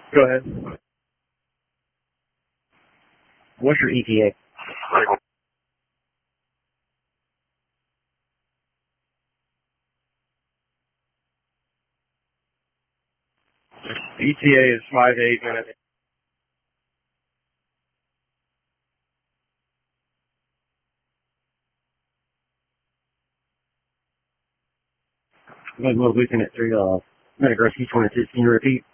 Go ahead. What's your ETA? ETA is 5 to 8 minutes. We're looking at 3 Medic Rescue 26. Can you repeat?